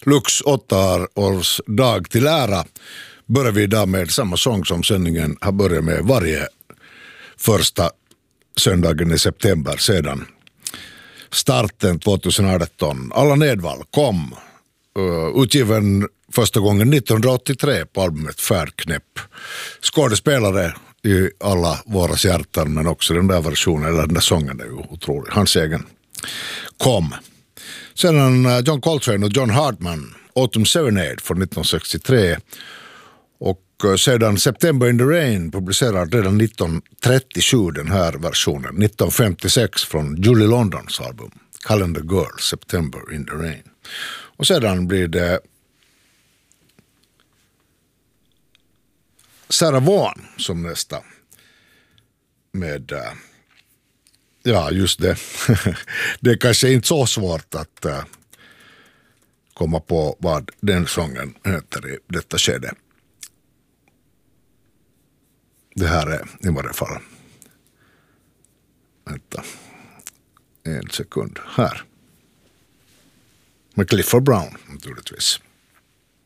Lux 8-årsdag till ära börjar vi idag med samma sång som sändningen har börjat med varje första söndagen i september sedan starten 2018. Allan Edwall kom, utgiven första gången 1983 på albumet Färdknäpp. Skådespelare i alla våra hjärtan, men också den där versionen, eller den där sången är ju otrolig. Hans egen kom. Sedan John Coltrane och John Hartman, Autumn Serenade från 1963. Och sedan September in the Rain publicerad redan 1937 den här versionen. 1956 från Julie Londons album Calendar Girl, September in the Rain. Och sedan blir det Sarah Vaughan som nästa med, ja just det, det är kanske inte så svårt att komma på vad den sången heter i detta skede. Det här är i varje fall, vänta, en sekund här. Med Clifford Brown naturligtvis.